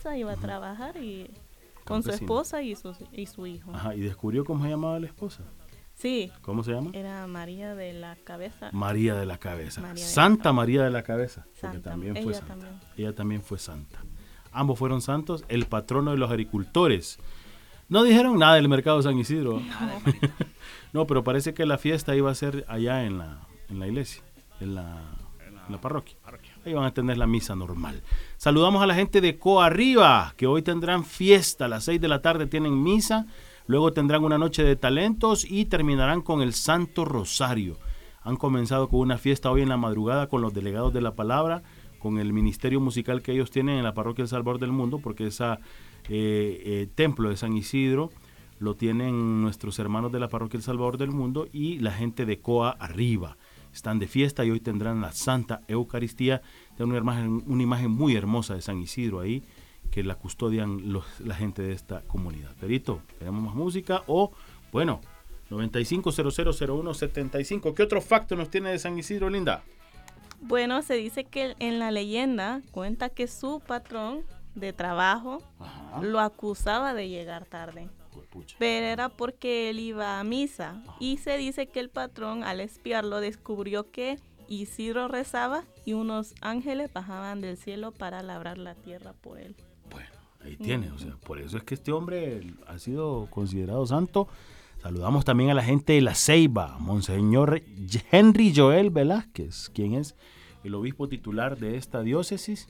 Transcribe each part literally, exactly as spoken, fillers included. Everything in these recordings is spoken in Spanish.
casa, iba a trabajar y con su Campesino. esposa y su, y su hijo. Ajá, ¿y descubrió cómo se llamaba la esposa? Sí, ¿Cómo se llama? era María de la Cabeza. María de la Cabeza. María de la Santa Cabeza. María de la Cabeza. Porque Santa, también fue ella santa. también. Ella también fue santa. Ambos fueron santos, el patrono de los agricultores. No dijeron nada del mercado de San Isidro. Nada, hermanito. No, pero parece que la fiesta iba a ser allá en la, en la iglesia, en la, en la parroquia. Parroquia. Ahí van a tener la misa normal. Saludamos a la gente de Coa Arriba, que hoy tendrán fiesta. A las seis de la tarde tienen misa. Luego tendrán una noche de talentos y terminarán con el Santo Rosario. Han comenzado con una fiesta hoy en la madrugada con los delegados de la palabra, con el ministerio musical que ellos tienen en la parroquia El Salvador del Mundo, porque ese eh, eh, templo de San Isidro lo tienen nuestros hermanos de la parroquia El Salvador del Mundo y la gente de Coa Arriba. Están de fiesta y hoy tendrán la Santa Eucaristía, de una imagen, una imagen muy hermosa de San Isidro ahí, que la custodian los, la gente de esta comunidad. Perito, ¿tenemos más música? O, bueno, noventa y cinco cero cero cero uno setenta y cinco. ¿Qué otro facto nos tiene de San Isidro, Linda? Bueno, se dice que en la leyenda cuenta que su patrón de trabajo Ajá. lo acusaba de llegar tarde. Pucha. Pero era porque él iba a misa. Y se dice que el patrón, al espiarlo, descubrió que Isidro rezaba y unos ángeles bajaban del cielo para labrar la tierra por él. Bueno, ahí tiene, o sea, por eso es que este hombre ha sido considerado santo. Saludamos también a la gente de La Ceiba, Monseñor Henry Joel Velázquez, quien es el obispo titular de esta diócesis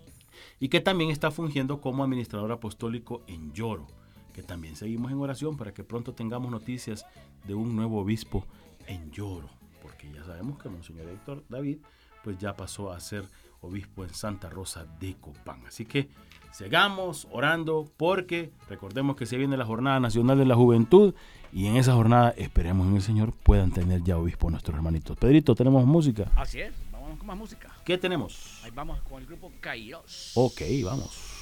y que también está fungiendo como administrador apostólico en Lloro, que también seguimos en oración para que pronto tengamos noticias de un nuevo obispo en Lloro, porque ya sabemos que Monseñor Héctor David pues ya pasó a ser obispo en Santa Rosa de Copán. Así que sigamos orando porque recordemos que se viene la Jornada Nacional de la Juventud y en esa jornada esperemos en el Señor puedan tener ya obispo nuestros hermanitos. Pedrito, ¿tenemos música? Así es, vamos con más música. ¿Qué tenemos? Ahí vamos con el grupo Kairos. Ok, vamos.